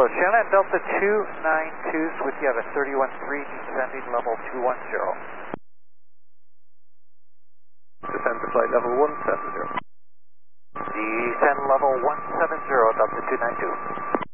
Shannon Delta 292's with you at a 31.3, descending level 210. Descend to flight level 170. Descend level 170, Delta 292.